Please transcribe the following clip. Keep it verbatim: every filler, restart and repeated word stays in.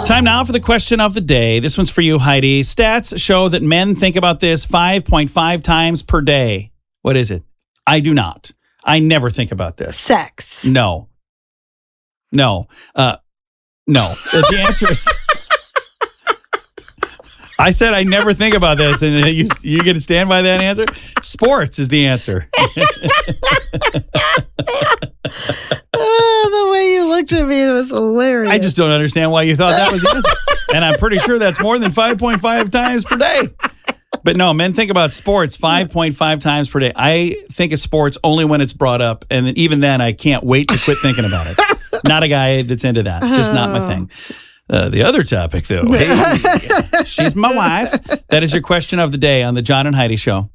Time now for the question of the day. This one's for you, Heidi. Stats show that men think about this five point five times per day. What is it? I do not. I never think about this. Sex. No. No. Uh, no. The answer is... I said I never think about this, and you you get to stand by that answer? Sports is the answer. Oh, the way you looked at me was hilarious. I just don't understand why you thought that was the answer. And I'm pretty sure that's more than five point five times per day. But no, men think about sports five point five times per day. I think of sports only when it's brought up, and even then I can't wait to quit thinking about it. Not a guy that's into that. Just not my thing. Uh, the other topic, though, hey, she's my wife. That is your question of the day on the John and Heidi Show.